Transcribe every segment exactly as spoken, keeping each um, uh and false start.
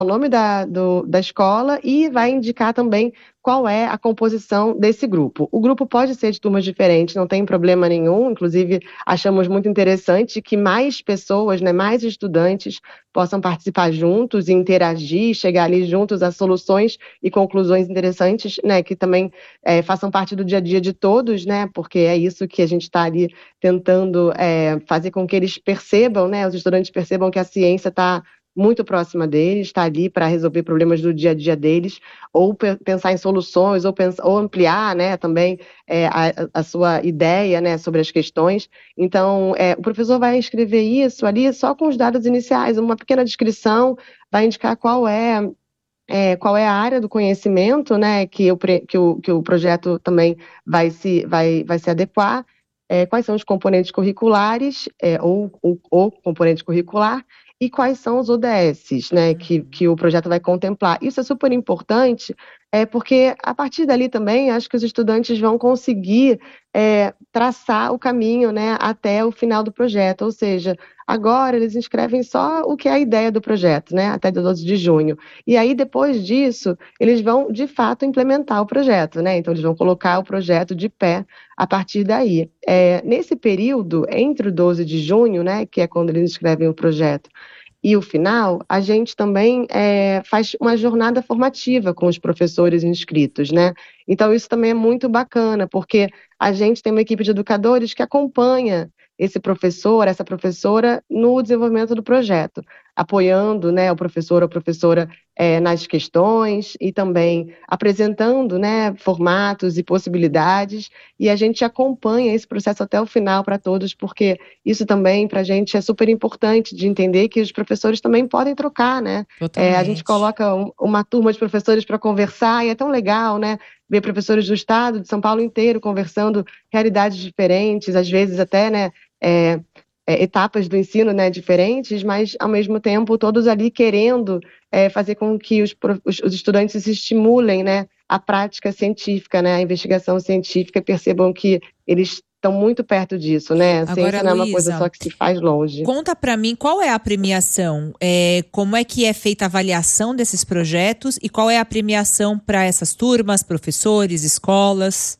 o nome da, do, da escola e vai indicar também qual é a composição desse grupo. O grupo pode ser de turmas diferentes, não tem problema nenhum, inclusive achamos muito interessante que mais pessoas, né, mais estudantes possam participar juntos e interagir, chegar ali juntos a soluções e conclusões interessantes, né, que também é, façam parte do dia a dia de todos, né, porque é isso que a gente está ali tentando é, fazer com que eles percebam, né, os estudantes percebam que a ciência está muito próxima deles, está ali para resolver problemas do dia a dia deles, ou pe- pensar em soluções, ou, pensar, ou ampliar, né, também é, a, a sua ideia, né, sobre as questões. Então, é, o professor vai escrever isso ali só com os dados iniciais, uma pequena descrição, vai indicar qual é, é, qual é a área do conhecimento, né, que o, pre- que o, que o projeto também vai se, vai, vai se adequar, é, quais são os componentes curriculares, é, ou o componente curricular, e quais são os O D S, né, que, que o projeto vai contemplar. Isso é super importante, é, porque a partir dali também acho que os estudantes vão conseguir é, traçar o caminho, né, até o final do projeto, ou seja, agora eles inscrevem só o que é a ideia do projeto, né, até doze de junho. E aí, depois disso, eles vão, de fato, implementar o projeto, né? Então, eles vão colocar o projeto de pé a partir daí. É, nesse período, entre o doze de junho, né, que é quando eles escrevem o projeto, e o final, a gente também é, faz uma jornada formativa com os professores inscritos, né? Então, isso também é muito bacana, porque a gente tem uma equipe de educadores que acompanha esse professor, essa professora, no desenvolvimento do projeto, apoiando, né, o professor ou a professora é, nas questões e também apresentando, né, formatos e possibilidades, e a gente acompanha esse processo até o final para todos, porque isso também, para a gente, é super importante de entender que os professores também podem trocar, né? É, a gente Totalmente. coloca um- uma turma de professores para conversar e é tão legal, né? Ver professores do estado, de São Paulo inteiro, conversando realidades diferentes, às vezes até, né? é, é, etapas do ensino, né, diferentes, mas ao mesmo tempo todos ali querendo é, fazer com que os, pro- os- os estudantes se estimulem, né, a prática científica, né, a investigação científica, e percebam que eles estão muito perto disso, né? A Agora, ciência não é uma coisa Luísa, só que se faz longe. conta para mim qual é a premiação, é, como é que é feita a avaliação desses projetos e qual é a premiação para essas turmas, professores, escolas.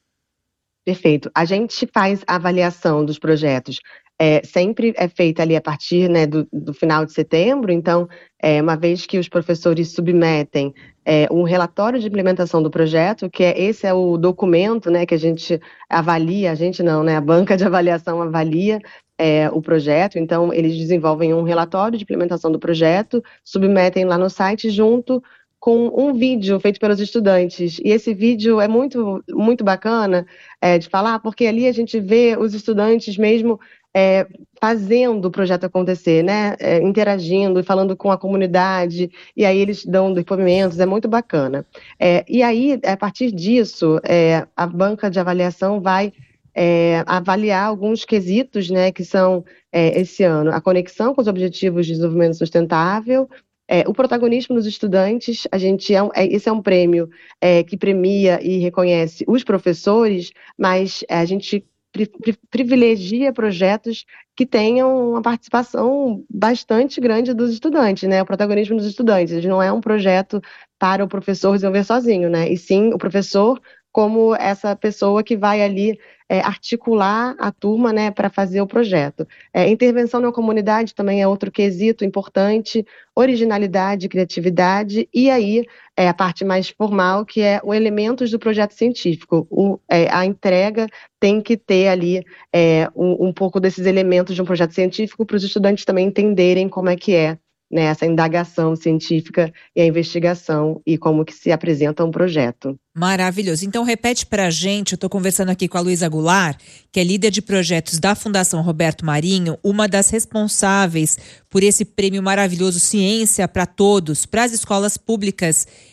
Perfeito. A gente faz a avaliação dos projetos. É, sempre é feita ali a partir, né, do, do final de setembro, então, é, uma vez que os professores submetem é, um relatório de implementação do projeto, que é esse é o documento, né, que a gente avalia, a gente não, né, a banca de avaliação avalia é, o projeto, então eles desenvolvem um relatório de implementação do projeto, submetem lá no site junto com um vídeo feito pelos estudantes. E esse vídeo é muito, muito bacana, é, de falar, porque ali a gente vê os estudantes mesmo é, fazendo o projeto acontecer, né? É, interagindo e falando com a comunidade, e aí eles dão depoimentos, é muito bacana. É, e aí, a partir disso, é, a banca de avaliação vai é, avaliar alguns quesitos, né, que são, é, esse ano, a conexão com os Objetivos de Desenvolvimento Sustentável, é, o protagonismo dos estudantes, a gente é, um, é esse é um prêmio é, que premia e reconhece os professores, mas a gente pri- pri- privilegia projetos que tenham uma participação bastante grande dos estudantes, né? O protagonismo dos estudantes. Ele não é um projeto para o professor desenvolver sozinho, né? E sim o professor como essa pessoa que vai ali é, articular a turma, né, para fazer o projeto. É, intervenção na comunidade também é outro quesito importante, originalidade, criatividade, e aí é a parte mais formal, que é o elementos do projeto científico. O, é, a entrega tem que ter ali é, um, um pouco desses elementos de um projeto científico para os estudantes também entenderem como é que é, né, essa indagação científica e a investigação e como que se apresenta um projeto. Maravilhoso. Então, repete para a gente, eu estou conversando aqui com a Luísa Goulart, que é líder de projetos da Fundação Roberto Marinho, uma das responsáveis por esse prêmio maravilhoso Ciência para Todos, para as escolas públicas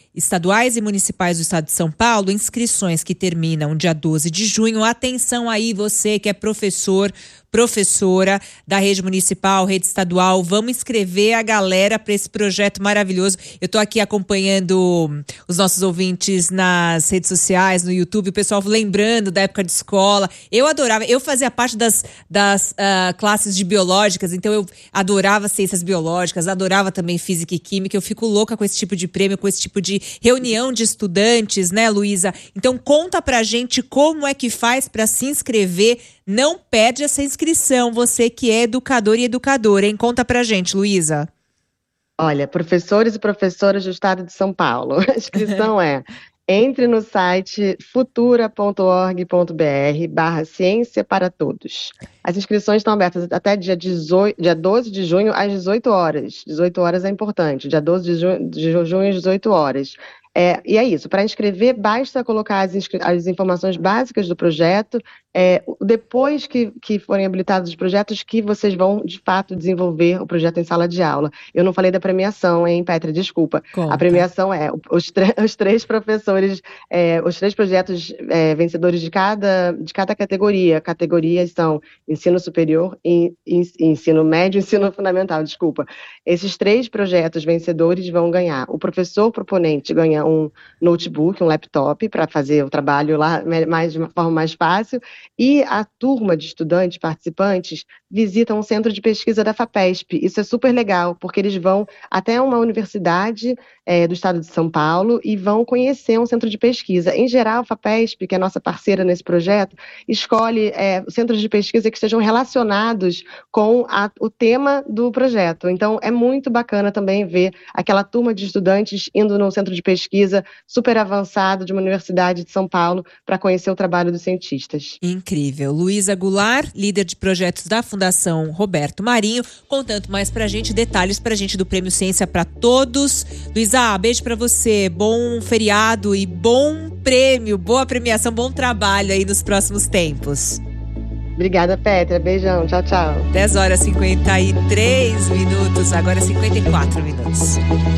estaduais e municipais do estado de São Paulo, inscrições que terminam dia doze de junho. Atenção aí, você que é professor, professora da rede municipal, rede estadual, vamos inscrever a galera para esse projeto maravilhoso. Eu estou aqui acompanhando os nossos ouvintes nas redes sociais, no YouTube, o pessoal lembrando da época de escola. Eu adorava, eu fazia parte das, das uh, classes de biológicas, então eu adorava ciências biológicas, adorava também física e química. Eu fico louca com esse tipo de prêmio, com esse tipo de reunião de estudantes, né, Luísa? Então conta pra gente como é que faz para se inscrever. Não perde essa inscrição, você que é educador e educadora, hein? Conta pra gente, Luísa. Olha, professores e professoras do estado de São Paulo, a inscrição é: entre no site futura ponto org ponto br barra ciência para todos. As inscrições estão abertas até dia, dezoito, dia doze de junho às dezoito horas. dezoito horas é importante, dia doze de junho, de junho às dezoito horas. É, e é isso, para inscrever basta colocar as, inscri- as informações básicas do projeto, é, depois que, que forem habilitados os projetos que vocês vão de fato desenvolver o projeto em sala de aula. Eu não falei da premiação, hein, Petra, desculpa. Conta. A premiação é os, tre- os três professores, é, os três projetos é, vencedores de cada, de cada categoria. Categorias são ensino superior, e, e, ensino médio e ensino fundamental, desculpa. Esses três projetos vencedores vão ganhar. O professor proponente ganha um notebook, um laptop, para fazer o trabalho lá mais, de uma forma mais fácil, e a turma de estudantes participantes visita um centro de pesquisa da FAPESP. Isso é super legal, porque eles vão até uma universidade é, do estado de São Paulo e vão conhecer um centro de pesquisa. Em geral, a FAPESP, que é nossa parceira nesse projeto, escolhe é, centros de pesquisa que estejam relacionados com a, o tema do projeto. Então, é muito bacana também ver aquela turma de estudantes indo no centro de pesquisa super avançado de uma universidade de São Paulo para conhecer o trabalho dos cientistas. Incrível. Luísa Goulart, líder de projetos da Fundação Roberto Marinho, contando mais pra gente, detalhes pra gente do Prêmio Ciência para Todos. Luísa, beijo pra você, bom feriado e bom prêmio, boa premiação, bom trabalho aí nos próximos tempos. Obrigada, Petra. Beijão. Tchau, tchau. dez horas e cinquenta e três minutos, agora cinquenta e quatro minutos.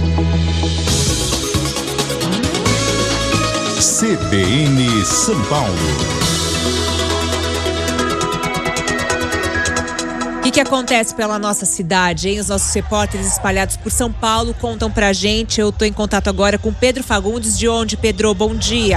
C B N São Paulo. O que, que acontece pela nossa cidade, hein? Os nossos repórteres espalhados por São Paulo contam pra gente. Eu tô em contato agora com Pedro Fagundes. De onde, Pedro? Bom dia.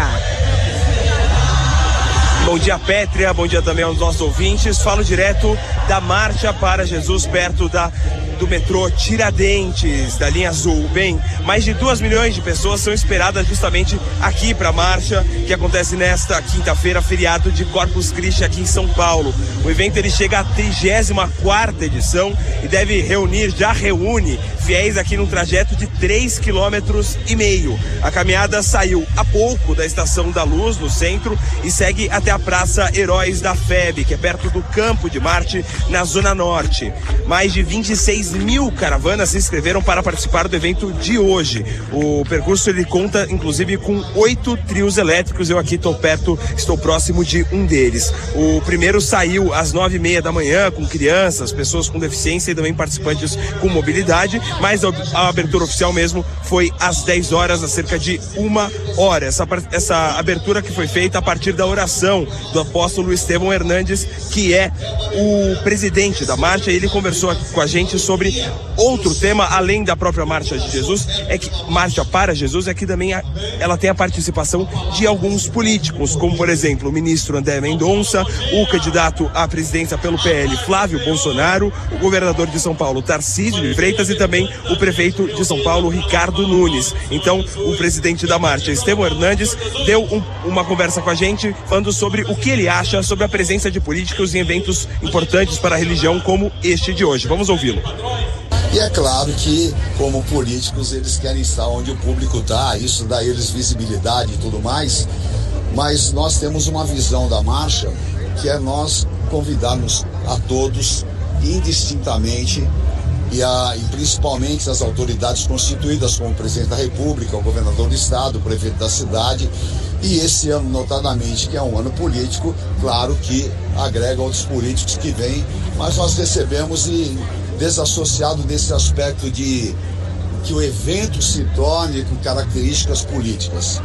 Bom dia, Pétria. Bom dia também aos nossos ouvintes. Falo direto da Marcha para Jesus, perto da, do metrô Tiradentes, da linha azul. Bem, mais de duas milhões de pessoas são esperadas justamente aqui para a marcha, que acontece nesta quinta-feira, feriado de Corpus Christi aqui em São Paulo. O evento ele chega à trigésima quarta edição e deve reunir, já reúne, fiéis aqui num trajeto de três quilômetros e meio. A caminhada saiu há pouco da Estação da Luz, no centro, e segue até a Praça Heróis da F E B, que é perto do Campo de Marte, na Zona Norte. Mais de vinte e seis mil caravanas se inscreveram para participar do evento de hoje. O percurso ele conta, inclusive, com oito trios elétricos. Eu aqui estou perto, estou próximo de um deles. O primeiro saiu às nove e meia da manhã, com crianças, pessoas com deficiência e também participantes com mobilidade, mas a abertura oficial mesmo foi às dez horas, há cerca de uma hora. Essa, essa abertura que foi feita a partir da oração do apóstolo Estevão Hernandes, que é o presidente da marcha. Ele conversou com a gente sobre outro tema, além da própria Marcha de Jesus, é que Marcha para Jesus é que também a, ela tem a participação de alguns políticos, como por exemplo o ministro André Mendonça, o candidato à presidência pelo P L Flávio Bolsonaro, o governador de São Paulo Tarcísio de Freitas e também o prefeito de São Paulo Ricardo Nunes. Então o presidente da marcha, Estevão Hernandes, deu um, uma conversa com a gente falando sobre o que ele acha sobre a presença de políticos em eventos importantes para a religião como este de hoje. Vamos ouvi-lo. E é claro que, como políticos, eles querem estar onde o público está, isso dá a eles visibilidade e tudo mais, mas nós temos uma visão da marcha que é nós convidarmos a todos, indistintamente, e, a, e principalmente as autoridades constituídas, como o presidente da República, o governador do estado, o prefeito da cidade, e esse ano, notadamente, que é um ano político, claro que agrega outros políticos que vêm, mas nós recebemos e desassociado desse aspecto de que o evento se torne com características políticas.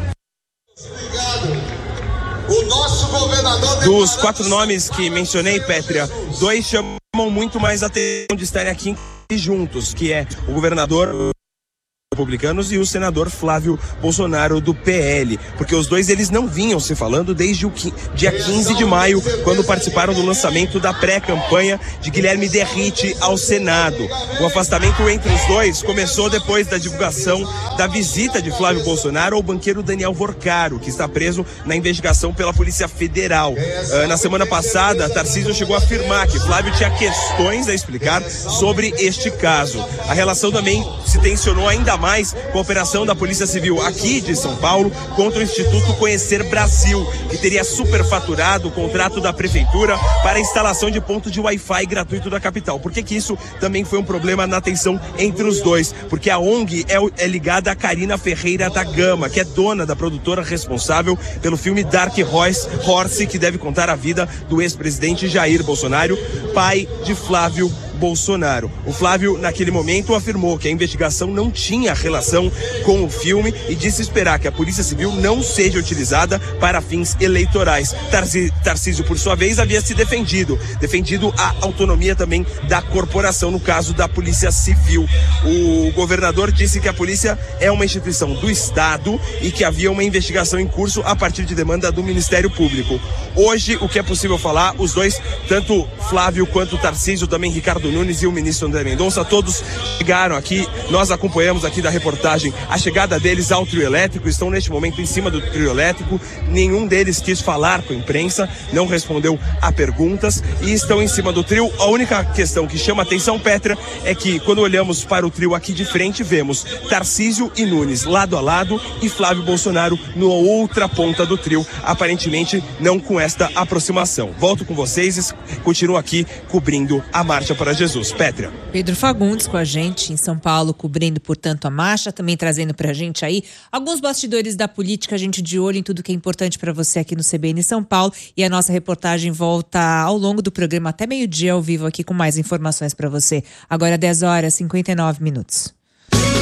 O nosso governador... Dos quatro nomes que mencionei, Pétria, dois chamam muito mais atenção de estarem aqui juntos, que é o governador republicanos e o senador Flávio Bolsonaro do P L, porque os dois eles não vinham se falando desde o dia quinze de maio, quando participaram do lançamento da pré-campanha de Guilherme Derrite ao Senado. O afastamento entre os dois começou depois da divulgação da visita de Flávio Bolsonaro ao banqueiro Daniel Vorcaro, que está preso na investigação pela Polícia Federal. Uh, na semana passada, Tarcísio chegou a afirmar que Flávio tinha questões a explicar sobre este caso. A relação também se tensionou ainda mais com a operação da Polícia Civil aqui de São Paulo contra o Instituto Conhecer Brasil, que teria superfaturado o contrato da Prefeitura para a instalação de ponto de Wi-Fi gratuito da capital. Por que que isso também foi um problema na tensão entre os dois? Porque a O N G é, é ligada a Karina Ferreira da Gama, que é dona da produtora responsável pelo filme Dark Horse, que deve contar a vida do ex-presidente Jair Bolsonaro, pai de Flávio Bolsonaro. O Flávio, naquele momento, afirmou que a investigação não tinha relação com o filme e disse esperar que a Polícia Civil não seja utilizada para fins eleitorais. Tarcísio, por sua vez, havia se defendido, defendido a autonomia também da corporação, no caso da Polícia Civil. O governador disse que a polícia é uma instituição do Estado e que havia uma investigação em curso a partir de demanda do Ministério Público. Hoje, o que é possível falar, os dois, tanto Flávio quanto Tarcísio, também Ricardo Nunes e o ministro André Mendonça, todos chegaram aqui, nós acompanhamos aqui da reportagem a chegada deles ao trio elétrico, estão neste momento em cima do trio elétrico, nenhum deles quis falar com a imprensa, não respondeu a perguntas e estão em cima do trio. A única questão que chama atenção, Petra, é que quando olhamos para o trio aqui de frente, vemos Tarcísio e Nunes lado a lado e Flávio Bolsonaro na outra ponta do trio, aparentemente não com esta aproximação. Volto com vocês e continuo aqui cobrindo a Marcha para Jesus. Pétria. Pedro Fagundes com a gente em São Paulo, cobrindo, portanto, a marcha, também trazendo pra gente aí alguns bastidores da política, a gente de olho em tudo que é importante para você aqui no C B N São Paulo, e a nossa reportagem volta ao longo do programa até meio-dia ao vivo aqui com mais informações para você. Agora dez horas e cinquenta e nove minutos.